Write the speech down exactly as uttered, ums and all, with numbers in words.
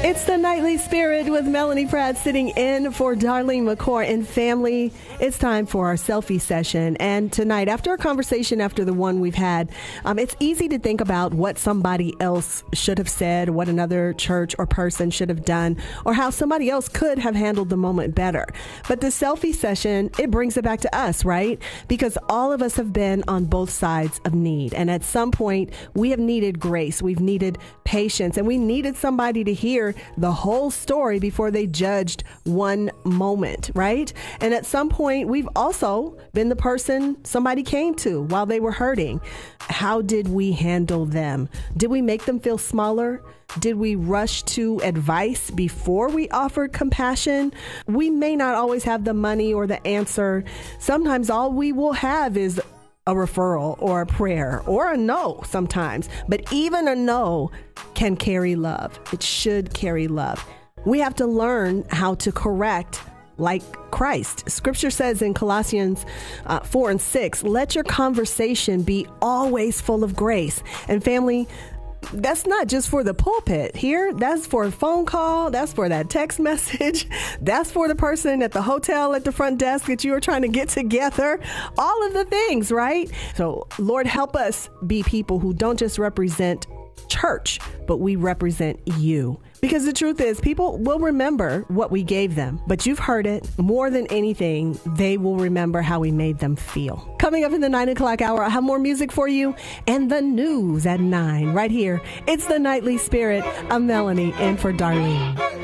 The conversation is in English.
It's the Nightly Spirit with Melanie Pratt sitting in for Darlene McCord. And family, it's time for our selfie session. And tonight, after a conversation after the one we've had, um, it's easy to think about what somebody else should have said, what another church or person should have done, or how somebody else could have handled the moment better. But the selfie session, it brings it back to us, right? Because all of us have been on both sides of need. And at some point, we have needed grace. We've needed patience. And we needed somebody to hear the whole story before they judged one moment, right? And at some point, we've also been the person somebody came to while they were hurting. How did we handle them? Did we make them feel smaller? Did we rush to advice before we offered compassion? We may not always have the money or the answer. Sometimes all we will have is a referral or a prayer or a no sometimes. But even a no can carry love. It should carry love. We have to learn how to correct like Christ. Scripture says in Colossians uh, four and six, let your conversation be always full of grace. And family, that's not just for the pulpit here. That's for a phone call. That's for that text message. That's for the person at the hotel at the front desk that you are trying to get together. All of the things, right? So Lord, help us be people who don't just represent church, but we represent you. Because the truth is, people will remember what we gave them, but you've heard it. More than anything, they will remember how we made them feel. Coming up in the nine o'clock hour, I have more music for you and the news at nine right here. It's the Nightly Spirit. I'm Melanie in for Darlene.